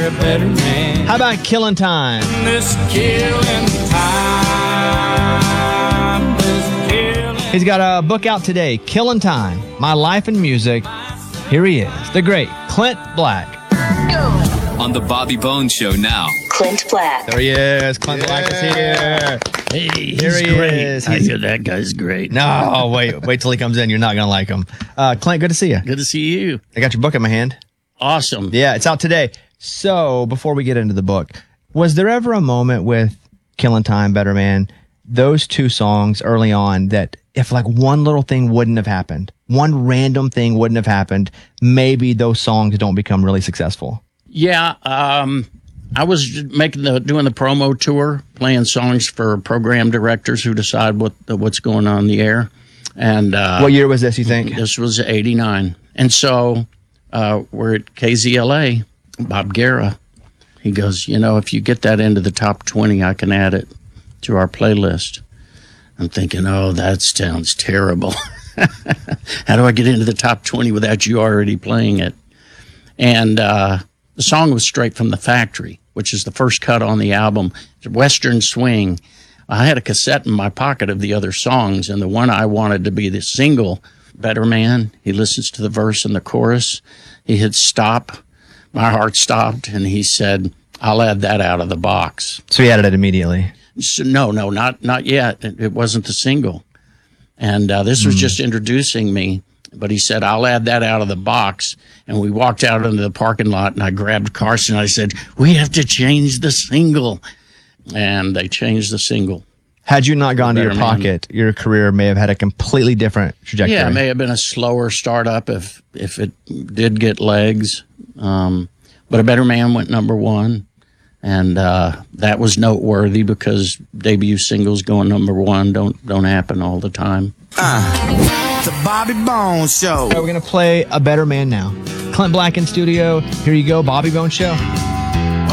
a better man. How about Killing Time? This killing time. This killing. He's got a book out today, Killing Time, My Life in Music. Here he is, the great Clint Black. On the Bobby Bones Show now. Clint Black. There he is. Clint Black is here. Hey, Here he's he great. is. I hear that guy's great. No, wait till he comes in. You're not going to like him. Clint, good to see you. Good to see you. I got your book in my hand. Awesome. Yeah, it's out today. So before we get into the book, was there ever a moment with Killing Time, Better Man, those two songs early on that if like one little thing wouldn't have happened, one random thing wouldn't have happened, maybe those songs don't become really successful? Yeah, I was doing the promo tour, playing songs for program directors who decide what's going on in the air. And What year was this, you think? This was '89, and so we're at KZLA. Bob Guerra, he goes, if you get that into the top 20, I can add it to our playlist. I'm thinking, oh, that sounds terrible. How do I get into the top 20 without you already playing it? And the song was straight from the factory, which is the first cut on the album, Western Swing. I had a cassette in my pocket of the other songs, and the one I wanted to be the single, Better Man, he listens to the verse and the chorus. He hit stop. My heart stopped, and he said, I'll add that out of the box. So he added it immediately. So, no, not yet. It wasn't the single. And this was just introducing me. But he said, I'll add that out of the box. And we walked out into the parking lot, and I grabbed Carson. I said, we have to change the single. And they changed the single. Had you not gone to your Better Man. pocket, your career may have had a completely different trajectory. Yeah, it may have been a slower startup if it did get legs. But A Better Man went number one. And that was noteworthy because debut singles going number one don't happen all the time. The Bobby Bones Show. All right, we're going to play A Better Man now. Clint Black in studio. Here you go, Bobby Bones Show.